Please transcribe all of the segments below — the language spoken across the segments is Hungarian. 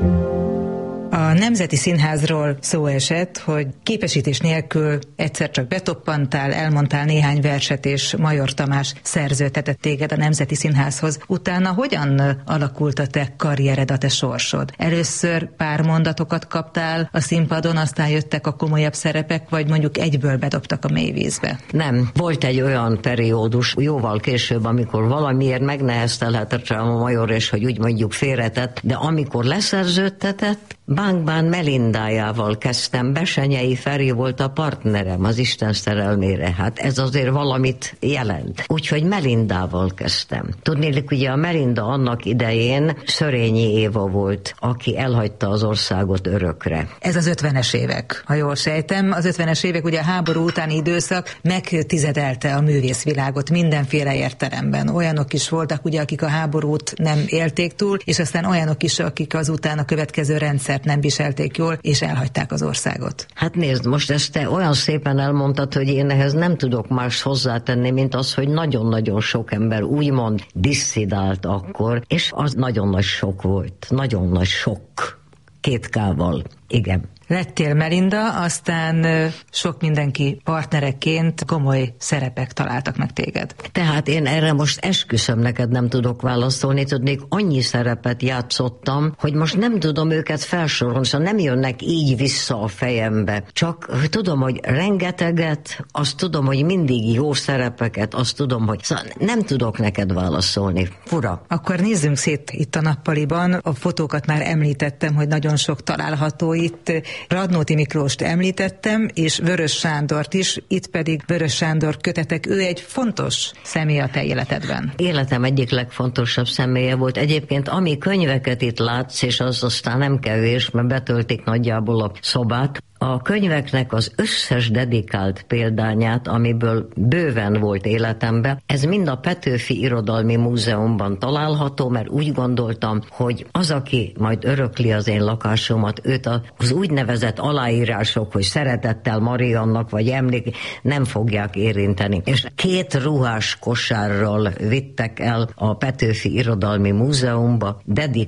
A Nemzeti Színházról szó esett, hogy képesítés nélkül egyszer csak betoppantál, elmondtál néhány verset, és Major Tamás szerződtetett téged a Nemzeti Színházhoz. Utána hogyan alakult a te karriered, a te sorsod? Először pár mondatokat kaptál a színpadon, aztán jöttek a komolyabb szerepek, vagy mondjuk egyből bedobtak a mélyvízbe? Nem. Volt egy olyan periódus, jóval később, amikor valamiért megneheztelhetett rám a Major, és hogy úgy mondjuk félretett, de amikor leszerződtetett, Bánkbán Melindájával kezdtem, Besenyei Feri volt a partnerem, az Isten szerelmére, hát ez azért valamit jelent. Úgyhogy Melindával kezdtem. Tudnélik, ugye a Melinda annak idején Szörényi Éva volt, aki elhagyta az országot örökre. Ez az 50-es évek, ha jól sejtem. Az 50-es évek, ugye a háború utáni időszak megtizedelte a művészvilágot mindenféle értelemben. Olyanok is voltak, ugye, akik a háborút nem élték túl, és aztán olyanok is, akik azután a következő rendszert nem viselték jól, és elhagyták az országot. Hát nézd, most ezt te olyan szépen elmondtad, hogy én ehhez nem tudok más hozzátenni, mint az, hogy nagyon-nagyon sok ember úgymond disszidált akkor, és az nagyon nagy sok volt. Nagyon nagy sok. 2 K-val. Igen. Lettél Melinda, aztán sok mindenki partnereként komoly szerepek találtak meg téged. Tehát én erre most esküszöm, neked nem tudok válaszolni, tudnék, annyi szerepet játszottam, hogy most nem tudom őket felsorolni, szóval nem jönnek így vissza a fejembe. Csak tudom, hogy rengeteget, azt tudom, hogy mindig jó szerepeket, azt tudom, hogy szóval nem tudok neked válaszolni. Fura. Akkor nézzünk szét itt a nappaliban. A fotókat már említettem, hogy nagyon sok található itt. Radnóti Miklóst említettem, és Vörös Sándort is, itt pedig Vörös Sándor kötetek, ő egy fontos személy a te életedben. Életem egyik legfontosabb személye volt. Egyébként ami könyveket itt látsz, és az aztán nem kevés, mert betöltik nagyjából a szobát, a könyveknek az összes dedikált példányát, amiből bőven volt életemben, ez mind a Petőfi Irodalmi Múzeumban található, mert úgy gondoltam, hogy az, aki majd örökli az én lakásomat, őt az úgynevezett aláírások, hogy szeretettel Mariannak, vagy emlék, nem fogják érinteni. És 2 ruhás kosárral vittek el a Petőfi Irodalmi Múzeumba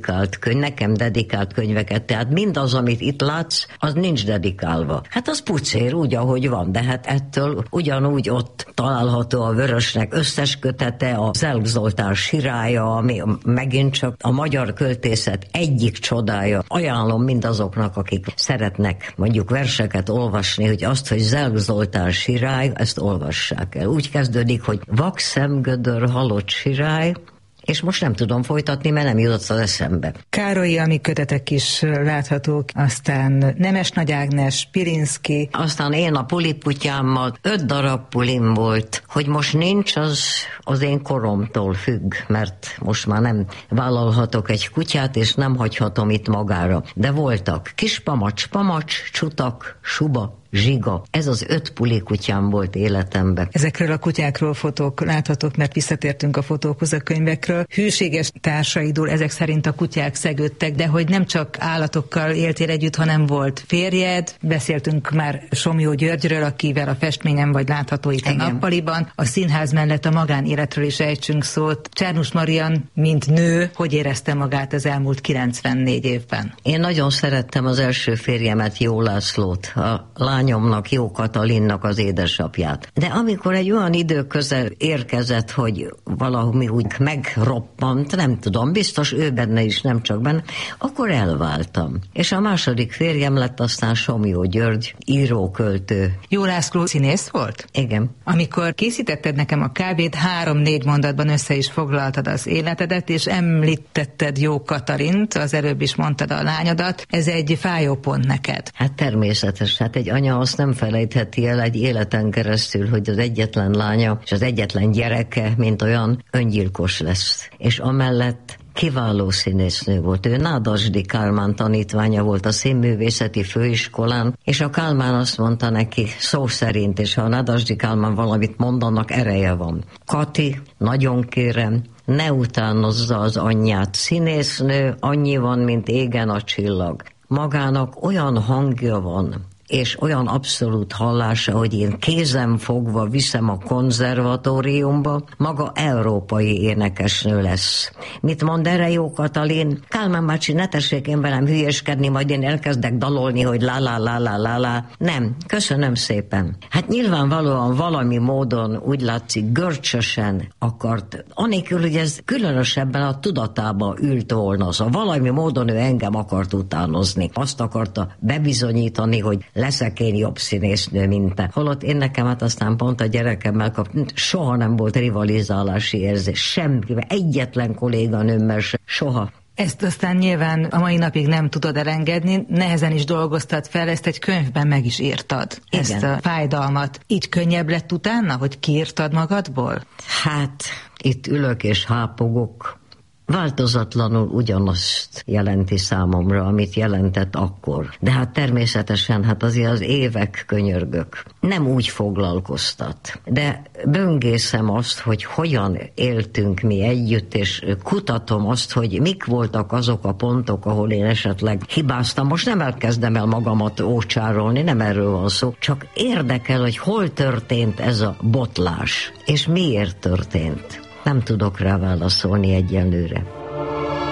nekem dedikált könyveket, tehát mindaz, amit itt látsz, az nincs dedikált. Hát az pucér úgy, ahogy van, de hát ettől ugyanúgy ott található a Vörösnek összes kötete, a Zelk Zoltán Sirálya, ami megint csak a magyar költészet egyik csodája. Ajánlom mindazoknak, akik szeretnek mondjuk verseket olvasni, hogy azt, hogy Zelk Zoltán Sirály, ezt olvassák el. Úgy kezdődik, hogy Vakszemgödör halott sirály, és most nem tudom folytatni, mert nem jutott az eszembe. Károlyi Ami kötetek is láthatók, aztán Nemes Nagy Ágnes, Pilinszky. Aztán én a puliputyámmal 5 darab pulim volt, hogy most nincs, az én koromtól függ, mert most már nem vállalhatok egy kutyát, és nem hagyhatom itt magára. De voltak Kis Pamacs, Csutak, Suba, Zsiga. Ez az 5 pulikutyám volt életemben. Ezekről a kutyákról fotók láthatók, mert visszatértünk a fotókhoz, a könyvekről. Hűséges társaidul ezek szerint a kutyák szegődtek, de hogy nem csak állatokkal éltél együtt, hanem volt férjed. Beszéltünk már Somlyó Györgyről, akivel a festményen vagy látható itt a nappaliban. A színház mellett a magánéletről is ejtsünk szót. Csernus Marian, mint nő, hogy érezte magát az elmúlt 94 évben? Én nagyon szerettem az első férjemet, Jó Lászlót, a lányomnak, Jó Katalinnak az édesapját. De amikor egy olyan idő közel érkezett, hogy valami úgy megroppant, nem tudom, biztos ő benne is, nem csak benne, akkor elváltam. És a második férjem lett aztán Somlyó György, író-költő. Jó László színész volt? Igen. Amikor készítetted nekem a kávét, 3-4 mondatban össze is foglaltad az életedet, és említetted Jó Katalint, az előbb is mondtad a lányodat. Ez egy fájó pont neked. Hát természetes, hát egy anya azt nem felejtheti el egy életen keresztül, hogy az egyetlen lánya és az egyetlen gyereke, mint olyan, öngyilkos lesz. És amellett kiváló színésznő volt. Ő Nádasdy Kálmán tanítványa volt a Színművészeti Főiskolán, és a Kálmán azt mondta neki szó szerint, és ha a Nádasdy Kálmán valamit mondanak, ereje van. Kati, nagyon kérem, ne utánozza az anyját. Színésznő annyi van, mint égen a csillag. Magának olyan hangja van, és olyan abszolút hallása, hogy én kézen fogva viszem a konzervatóriumba, maga európai énekesnő lesz. Mit mond erre Jó Katalin? Kálmán bácsi, ne tessék én velem hülyeskedni, majd én elkezdek dalolni, hogy lá. Nem, köszönöm szépen. Hát nyilvánvalóan valami módon úgy látszik görcsösen akart, anélkül, hogy ez különösebben a tudatába ült volna. Szóval valami módon ő engem akart utánozni. Azt akarta bebizonyítani, hogy leszek én jobb színésznő, mint te. Holott én nekem hát aztán pont a gyerekemmel soha nem volt rivalizálási érzés. Semmivel, egyetlen kolléganőmmel se, soha. Ezt aztán nyilván a mai napig nem tudod elengedni, nehezen is dolgoztad fel, ezt egy könyvben meg is írtad. Igen. Ezt a fájdalmat. Így könnyebb lett utána, hogy kiírtad magadból? Hát, itt ülök és hápogok. Változatlanul ugyanazt jelenti számomra, amit jelentett akkor. De hát természetesen, hát azért az évek könyörgök. Nem úgy foglalkoztat. De böngészem azt, hogy hogyan éltünk mi együtt, és kutatom azt, hogy mik voltak azok a pontok, ahol én esetleg hibáztam. Most nem elkezdem el magamat ócsárolni, nem erről van szó. Csak érdekel, hogy hol történt ez a botlás, és miért történt. Nem tudok rá válaszolni egyenlőre.